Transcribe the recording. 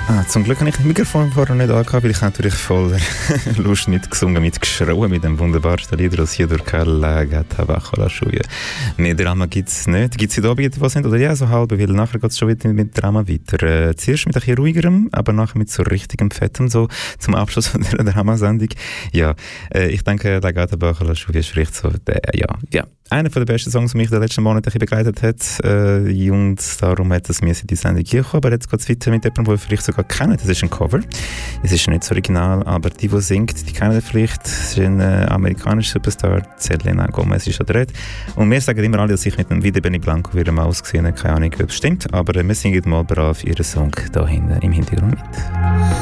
Zum Glück habe ich das Mikrofon vorher nicht angehabt, weil ich natürlich voller Lust mitgesungen, mitgeschrauen mit dem wunderbarsten Lied «Rosio Durcala Gata bajo la lluvia». Mehr Drama gibt es nicht. Gibt es in Abend etwas nicht? Oder ja, so halb, weil nachher geht es schon wieder mit Drama weiter. Zuerst mit ein bisschen ruhigerem, aber nachher mit so richtigem Fettem, so zum Abschluss von der Dramasendung. Ja, ich denke, «La Gata bajo la lluvia» ist vielleicht so einer der besten Songs, die mich in den letzten Monaten begleitet hat. Und darum hat es mir in die Sendung hier gekommen. Aber jetzt geht es weiter mit jemandem, den ihr vielleicht sogar kennt. Das ist ein Cover. Es ist nicht so original, aber die singt, die kennen vielleicht. Es ist ein amerikanischer Superstar, Selena Gomez ist da drin. Und wir sagen immer alle, dass ich mit einem Video Benny Blanco wieder mal ausgesehen habe. Keine Ahnung, ob es stimmt. Aber wir singen mal brav ihren Song da hinten im Hintergrund mit.